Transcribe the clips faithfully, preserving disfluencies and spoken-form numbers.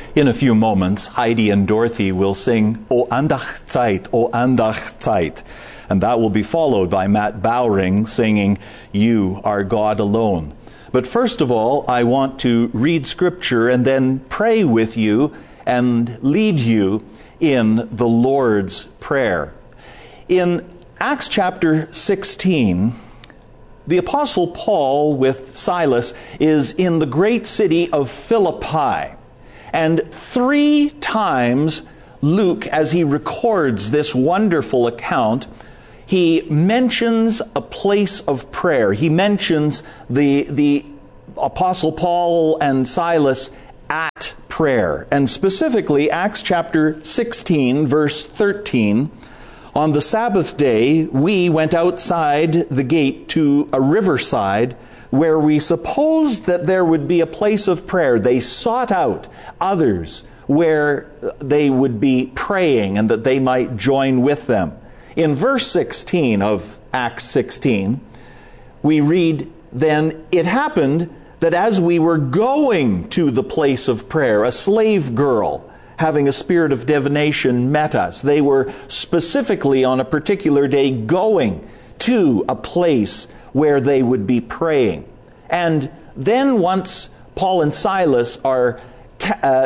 In a few moments, Heidi and Dorothy will sing O Andachtzeit, O Andachtzeit. And that will be followed by Matt Bowring singing You Are God Alone. But first of all, I want to read Scripture and then pray with you and lead you in the Lord's Prayer. In Acts chapter sixteen, the Apostle Paul with Silas is in the great city of Philippi. And three times Luke, as he records this wonderful account, he mentions a place of prayer. He mentions the, the Apostle Paul and Silas at prayer. And specifically, Acts chapter sixteen, verse thirteen, on the Sabbath day, we went outside the gate to a riverside where we supposed that there would be a place of prayer. They sought out others where they would be praying and that they might join with them. In verse sixteen of Acts sixteen, we read, Then it happened that as we were going to the place of prayer, a slave girl having a spirit of divination met us. They were specifically on a particular day going to a place where they would be praying. And then once Paul and Silas are uh,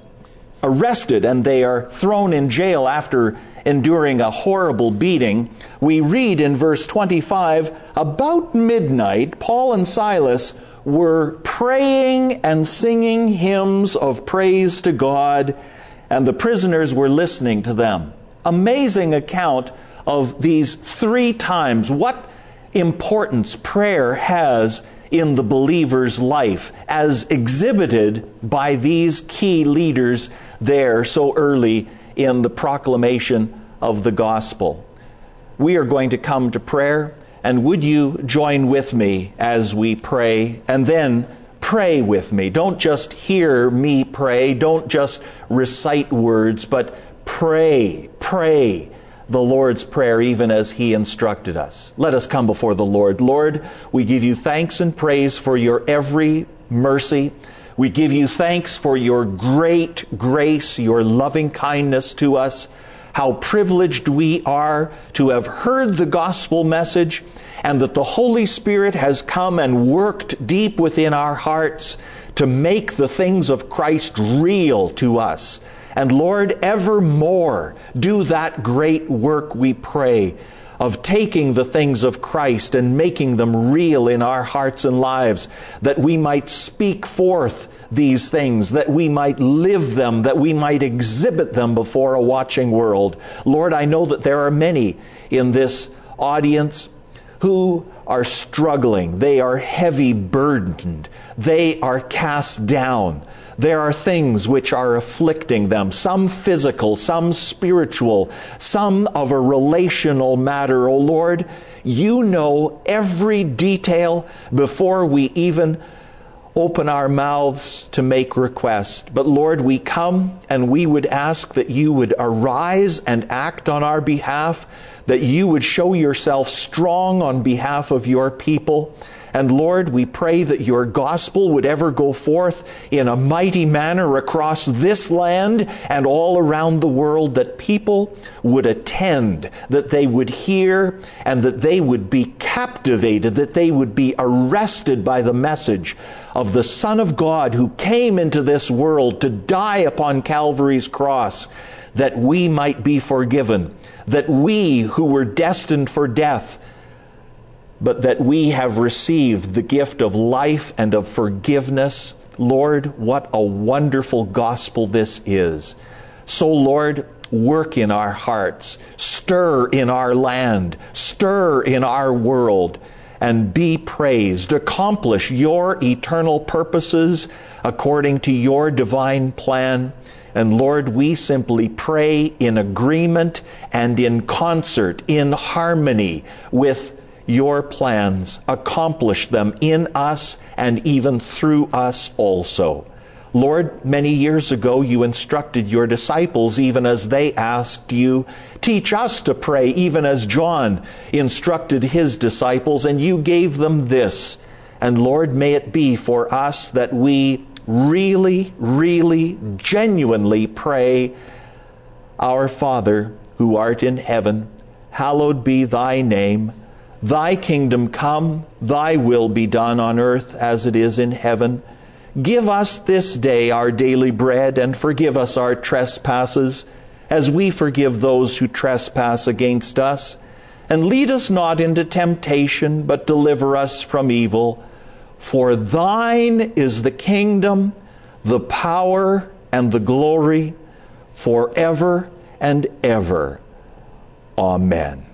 arrested and they are thrown in jail after enduring a horrible beating, we read in verse twenty-five, about midnight, Paul and Silas were praying and singing hymns of praise to God, and the prisoners were listening to them. Amazing account of these three times. What importance prayer has in the believer's life as exhibited by these key leaders there so early in the proclamation of the gospel. We are going to come to prayer, and would you join with me as we pray, and then pray with me. Don't just hear me pray, don't just recite words, but pray, pray the Lord's Prayer even as He instructed us. Let us come before the Lord. Lord, we give you thanks and praise for your every mercy. We give you thanks for your great grace, your loving kindness to us. How privileged we are to have heard the gospel message, and that the Holy Spirit has come and worked deep within our hearts to make the things of Christ real to us. And Lord, evermore do that great work, we pray, of taking the things of Christ and making them real in our hearts and lives, that we might speak forth these things, that we might live them, that we might exhibit them before a watching world. Lord, I know that there are many in this audience who are struggling. They are heavy burdened. They are cast down. There are things which are afflicting them, some physical, some spiritual, some of a relational matter. Oh Lord, you know every detail before we even open our mouths to make request. But Lord, we come and we would ask that you would arise and act on our behalf, that you would show yourself strong on behalf of your people. And Lord, we pray that your gospel would ever go forth in a mighty manner across this land and all around the world, that people would attend, that they would hear, and that they would be captivated, that they would be arrested by the message of the Son of God who came into this world to die upon Calvary's cross, that we might be forgiven, that we who were destined for death, but that we have received the gift of life and of forgiveness. Lord, what a wonderful gospel this is. So, Lord, work in our hearts, stir in our land, stir in our world, and be praised. Accomplish your eternal purposes according to your divine plan. And Lord, we simply pray in agreement and in concert, in harmony with your plans. Accomplish them in us and even through us also. Lord, many years ago you instructed your disciples, even as they asked you, teach us to pray, even as John instructed his disciples, and you gave them this. And Lord, may it be for us that we really, really, genuinely pray, Our Father, who art in heaven, hallowed be thy name. Thy kingdom come, thy will be done on earth as it is in heaven. Give us this day our daily bread, and forgive us our trespasses, as we forgive those who trespass against us. And lead us not into temptation, but deliver us from evil. For thine is the kingdom, the power, and the glory, forever and ever. Amen.